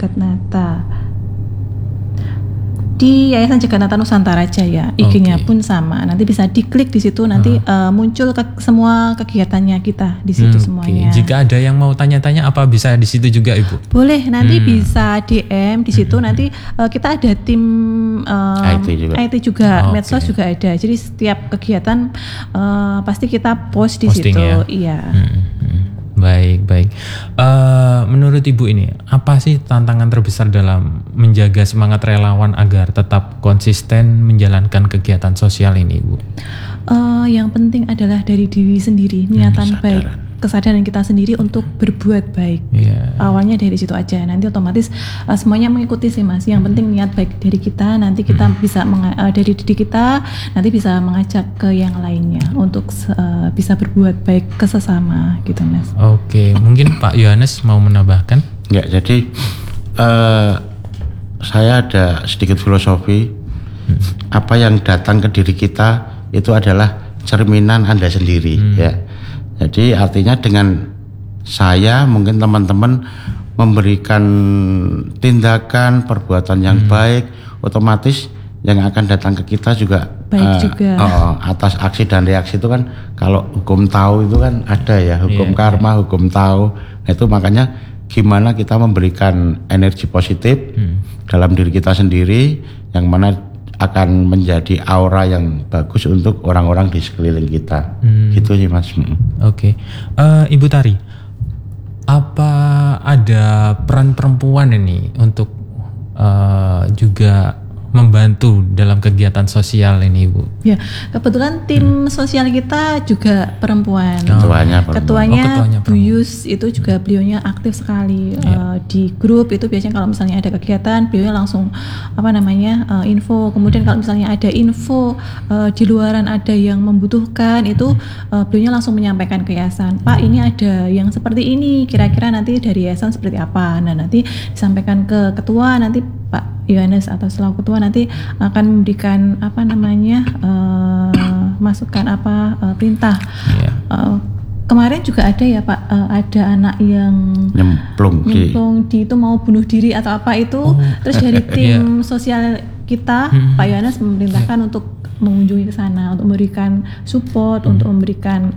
Jagatnata. Di Yayasan Jagatnata Nusantara Jaya, IG-nya pun sama. Nanti bisa diklik di situ, nanti muncul semua kegiatannya kita di situ semuanya. Jika ada yang mau tanya-tanya, apa bisa di situ juga, Ibu? Boleh, nanti bisa DM di situ. Nanti kita ada tim IT juga, medsos juga ada. Jadi setiap kegiatan pasti kita post di situ. Ya? Iya. Baik. Menurut Ibu ini, apa sih tantangan terbesar dalam menjaga semangat relawan agar tetap konsisten menjalankan kegiatan sosial ini, Ibu? Yang penting adalah dari diri sendiri, niatan baik, kesadaran kita sendiri untuk berbuat baik. Awalnya dari situ aja, nanti otomatis semuanya mengikuti sih, Mas. Yang penting niat baik dari kita, nanti kita bisa dari diri kita, nanti bisa mengajak ke yang lainnya untuk bisa berbuat baik ke sesama gitu, Mas. Oke, mungkin Pak Yohanes mau menambahkan? Ya, jadi saya ada sedikit filosofi. Apa yang datang ke diri kita itu adalah cerminan Anda sendiri, ya. Jadi artinya dengan saya mungkin teman-teman memberikan tindakan perbuatan yang baik, otomatis yang akan datang ke kita juga baik juga. Atas aksi dan reaksi itu kan, kalau hukum tahu itu kan ada ya, hukum karma, hukum tahu. Nah, itu makanya gimana kita memberikan energi positif dalam diri kita sendiri, yang mana akan menjadi aura yang bagus untuk orang-orang di sekeliling kita. Gitu sih, Mas. Oke. Ibu Tari, apa ada peran perempuan ini untuk juga membantu dalam kegiatan sosial ini, Ibu? Ya, kebetulan tim sosial kita juga perempuan. Ketuanya Bu Yus itu juga beliaunya aktif sekali di grup itu. Biasanya kalau misalnya ada kegiatan, beliaunya langsung info. Kemudian kalau misalnya ada info di luaran ada yang membutuhkan itu, beliaunya langsung menyampaikan ke yayasan, Pak, ini ada yang seperti ini, kira-kira nanti dari yayasan seperti apa. Nah, nanti disampaikan ke ketua, nanti Pak Yohanes atau selaku ketua nanti akan memberikan masukan perintah. Kemarin juga ada ya Pak, ada anak yang nyemplung di itu mau bunuh diri atau apa itu, terus dari tim sosial kita Pak Yohanes memerintahkan untuk mengunjungi ke sana untuk memberikan support, untuk memberikan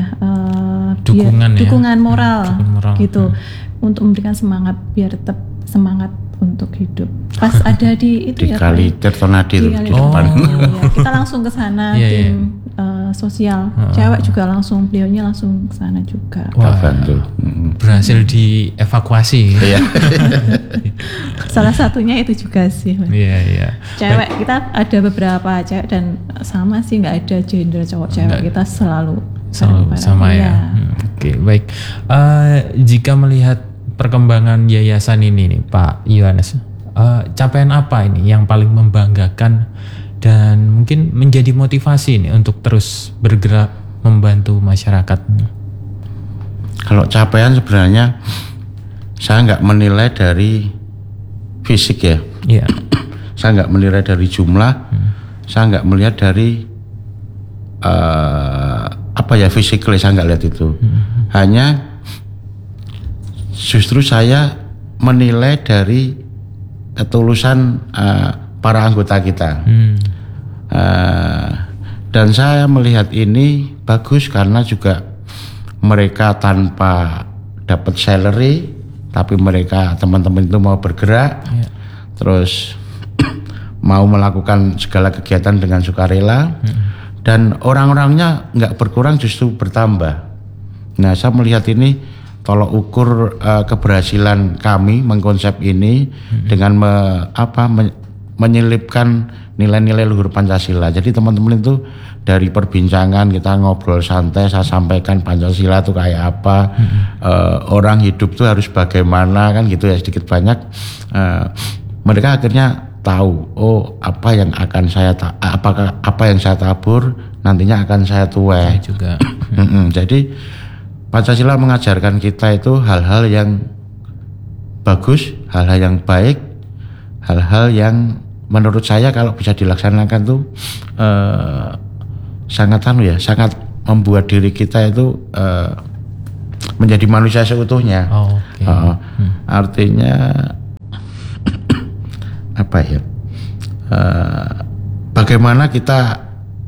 dukungan moral gitu, untuk memberikan semangat biar tetap semangat untuk hidup. Pas ada di itu Kali Tirtonadi di depan. Kita langsung ke sana, tim sosial cewek juga langsung, beliaunya langsung ke sana juga. Berhasil dievakuasi. Salah satunya itu juga sih. Cewek kita ada beberapa cewek dan sama sih, nggak ada gender cowok cewek, kita selalu sama ya. Oke, baik. Jika melihat perkembangan yayasan ini nih Pak Yohanes, capaian apa ini yang paling membanggakan dan mungkin menjadi motivasi nih untuk terus bergerak membantu masyarakat? Kalau capaian sebenarnya saya nggak menilai dari fisik ya. Saya nggak menilai dari jumlah, saya nggak melihat dari fisiknya, saya nggak lihat itu. Hanya justru saya menilai dari ketulusan para anggota kita. Dan saya melihat ini bagus karena juga mereka tanpa dapat salary, tapi mereka teman-teman itu mau bergerak, terus mau melakukan segala kegiatan dengan sukarela, dan orang-orangnya nggak berkurang, justru bertambah. Nah, saya melihat ini tolok ukur keberhasilan kami mengkonsep ini dengan menyelipkan nilai-nilai luhur Pancasila. Jadi teman-teman itu dari perbincangan kita ngobrol santai, saya sampaikan Pancasila itu kayak apa, orang hidup itu harus bagaimana, kan gitu ya, sedikit banyak mereka akhirnya tahu, apa yang saya tabur nantinya akan saya tuai juga. Jadi Pancasila mengajarkan kita itu hal-hal yang bagus, hal-hal yang baik, hal-hal yang menurut saya kalau bisa dilaksanakan tuh sangat membuat diri kita itu menjadi manusia seutuhnya. Artinya bagaimana kita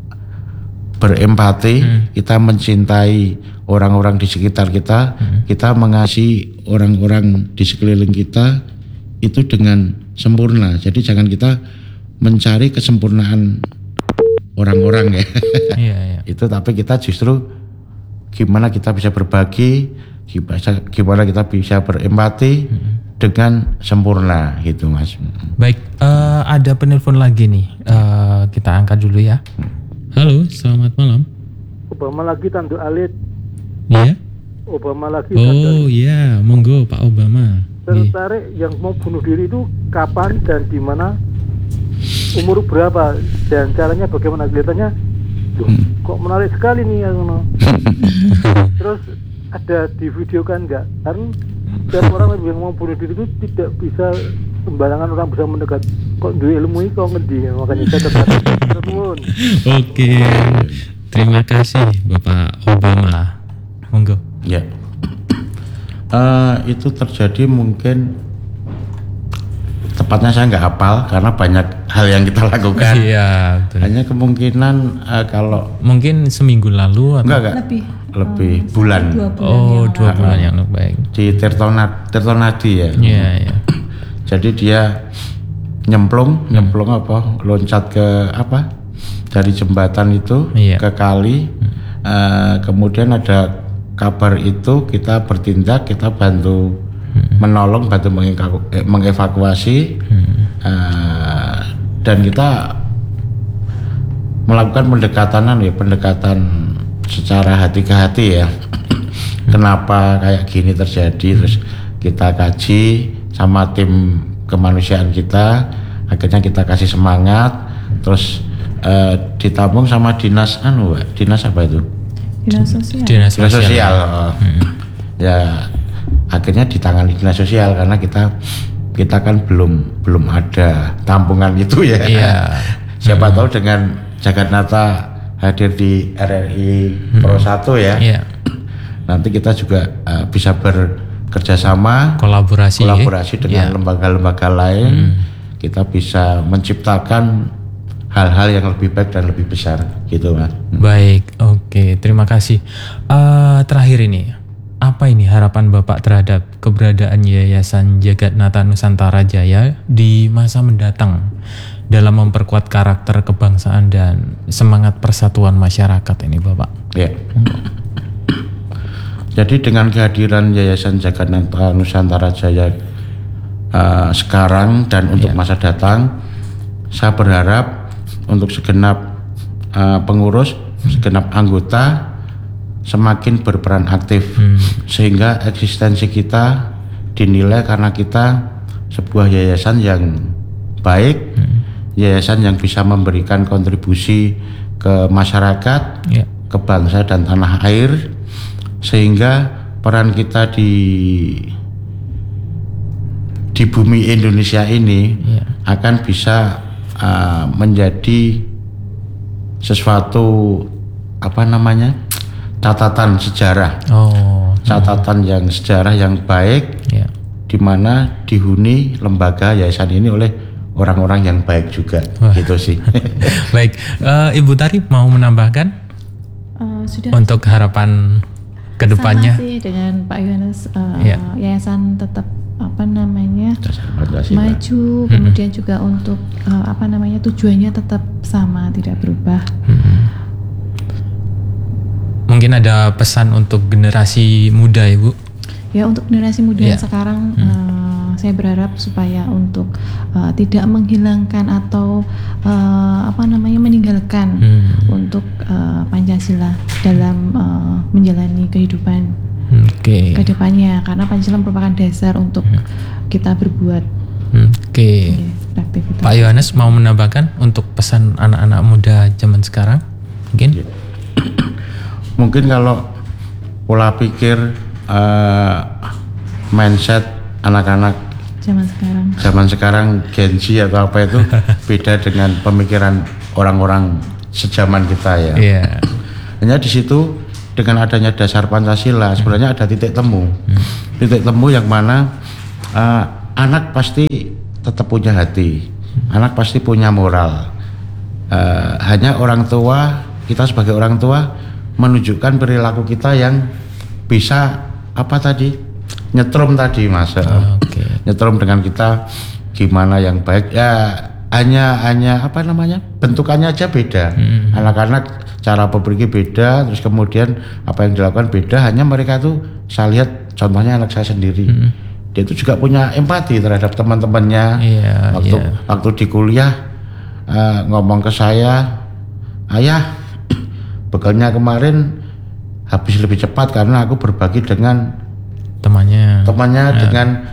berempati, kita mencintai orang-orang di sekitar kita, kita mengasihi orang-orang di sekeliling kita itu dengan sempurna. Jadi jangan kita mencari kesempurnaan orang-orang ya. Itu, tapi kita justru gimana kita bisa berbagi, gimana kita bisa berempati dengan sempurna gitu, Mas. Baik, ada penelpon lagi nih, kita angkat dulu ya. Halo, selamat malam. Obama lagi Tanduk Alit. Iya? Obama lagi. Oh iya, monggo Pak Obama. Tertarik yang mau bunuh diri itu kapan dan di mana, umur berapa dan caranya bagaimana? Kelihatannya kok menarik sekali nih ya. Terus ada di video kan enggak? Karena setiap orang yang mau bunuh diri itu tidak bisa sembarangan orang bisa mendekat. Kok duwe ilmu iki kok ngendi, makanya saya tertarik. Oke. Terima kasih Bapak Obama. Monggo. Ya. Itu terjadi mungkin tepatnya saya nggak hafal karena banyak hal yang kita lakukan. Iya, betul. Hanya kemungkinan kalau mungkin seminggu lalu atau enggak lebih bulan. 2 bulan. 2 bulan yang lalu, baik. Di Tirtonadi ya. Iya. Jadi dia nyemplung apa? Loncat ke apa? Dari jembatan itu ke kali. Kemudian ada kabar itu, kita bertindak, kita bantu menolong, bantu mengevakuasi, dan kita melakukan pendekatan secara hati ke hati ya. Kenapa kayak gini terjadi, terus kita kaji sama tim kemanusiaan kita, akhirnya kita kasih semangat, terus ditampung sama dinas apa itu? Dinas sosial. Ya akhirnya ditangani dinas sosial karena kita kan belum ada tampungan itu ya. Siapa tahu dengan Jagatnata hadir di RRI Pro 1 ya. Nanti kita juga bisa bekerjasama, kolaborasi dengan lembaga-lembaga lain. Kita bisa menciptakan hal-hal yang lebih baik dan lebih besar gitu, Mas. Baik, oke, terima kasih. Terakhir ini, apa ini harapan Bapak terhadap keberadaan Yayasan Jagatnata Nusantara Jaya di masa mendatang dalam memperkuat karakter kebangsaan dan semangat persatuan masyarakat ini, Bapak? Ya. Jadi dengan kehadiran Yayasan Jagatnata Nusantara Jaya sekarang dan untuk masa datang, saya berharap untuk segenap pengurus, segenap anggota semakin berperan aktif sehingga eksistensi kita dinilai karena kita sebuah yayasan yang baik, yayasan yang bisa memberikan kontribusi ke masyarakat, ke bangsa dan tanah air, sehingga peran kita di bumi Indonesia ini akan bisa menjadi sesuatu catatan sejarah, catatan yang sejarah yang baik, di mana dihuni lembaga yayasan ini oleh orang-orang yang baik juga. Gitu sih. Baik, Ibu Tari mau menambahkan sudah untuk harapan kedepannya? Sama sih dengan Pak Yohanes, yayasan tetap maju, kemudian juga untuk tujuannya tetap sama, tidak berubah. Mungkin ada pesan untuk generasi muda, Ibu? Ya, untuk generasi muda yang sekarang, saya berharap supaya untuk tidak menghilangkan atau meninggalkan untuk Pancasila dalam menjalani kehidupan ke depannya, karena Pancasila merupakan dasar untuk kita berbuat. Pak Yohanes mau menambahkan untuk pesan anak-anak muda zaman sekarang? Mungkin kalau pola pikir, mindset anak-anak zaman sekarang Gen Z atau apa itu beda dengan pemikiran orang-orang sejaman kita ya. Hanya di situ dengan adanya dasar Pancasila sebenarnya ada titik temu. Titik temu yang mana anak pasti tetap punya hati, anak pasti punya moral. Hanya orang tua, kita sebagai orang tua menunjukkan perilaku kita yang bisa nyetrum tadi Mas. Nyetrum dengan kita gimana yang baik ya, hanya bentukannya aja beda. Anak-anak cara berpikir beda, terus kemudian apa yang dilakukan beda. Hanya mereka tuh saya lihat contohnya anak saya sendiri, dia itu juga punya empati terhadap teman-temannya. Waktu di kuliah ngomong ke saya, ayah bekalnya kemarin habis lebih cepat karena aku berbagi dengan temannya dengan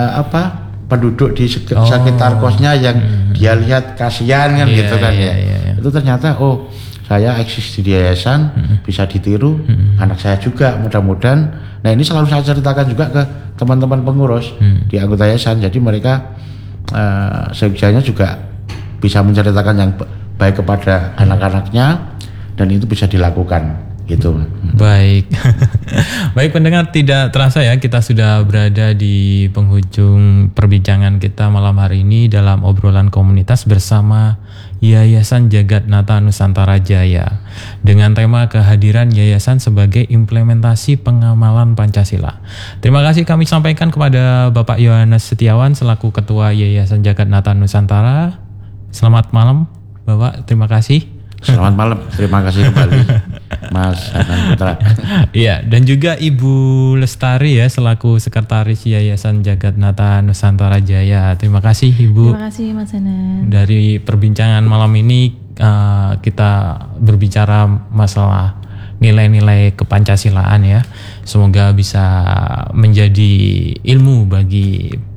penduduk di sekitar kosnya yang dia lihat kasihan kan gitu kan ya. Itu ternyata saya eksis di yayasan, bisa ditiru anak saya juga mudah-mudahan. Nah ini selalu saya ceritakan juga ke teman-teman pengurus di anggota yayasan, jadi mereka seyogyanya juga bisa menceritakan yang baik kepada anak-anaknya dan itu bisa dilakukan gitu. Baik. Baik pendengar, tidak terasa ya kita sudah berada di penghujung perbincangan kita malam hari ini dalam obrolan komunitas bersama Yayasan Jagatnata Nusantara Jaya dengan tema kehadiran yayasan sebagai implementasi pengamalan Pancasila. Terima kasih kami sampaikan kepada Bapak Yohanes Setiawan selaku Ketua Yayasan Jagatnata Nusantara. Selamat malam Bapak, terima kasih. Selamat malam, terima kasih kembali Mas Hanan Putra. Iya, dan juga Ibu Lestari ya selaku Sekretaris Yayasan Jagatnata Nusantara Jaya. Terima kasih Ibu. Terima kasih Mas Hanan. Dari perbincangan malam ini kita berbicara masalah nilai-nilai kepancasilaan ya. Semoga bisa menjadi ilmu bagi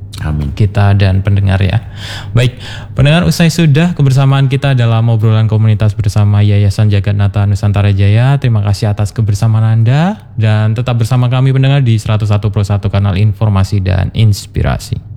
kita dan pendengar ya. Baik, pendengar, usai sudah kebersamaan kita dalam obrolan komunitas bersama Yayasan Jagatnata Nusantara Jaya. Terima kasih atas kebersamaan Anda dan tetap bersama kami pendengar di 101.1 kanal informasi dan inspirasi.